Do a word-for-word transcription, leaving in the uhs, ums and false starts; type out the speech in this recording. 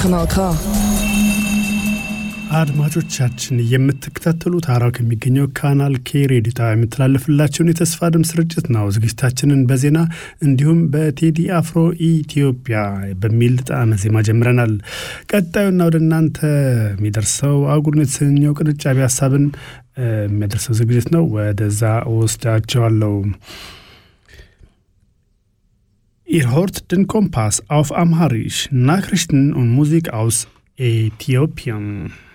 Kanal K. አድማጮቻችን የምትከታተሉት አራው ከሚገኘው ካናል ኬ ሬዲዮ ጣቢያ የሚተላለፍላችሁን የተስፋ ድምጽ ስርጭት ነው። ዝግጅታችንን በዜና እንዲሁም በቴዲ አፍሮ ኢትዮጵያ በሚል ጣዕመ ዜማ ጀምረናል። ቀጣዩና ወደ እናንተ የሚደርሰው አጉርን የተሰኘው ቅንጫቢ ሐሳብን የሚደርሰው ዝግጅት ነው። ወደዛ ወስዳቸዋለሁ። Ihr hört den Kompass auf Amharisch, Nachrichten und Musik aus Äthiopien.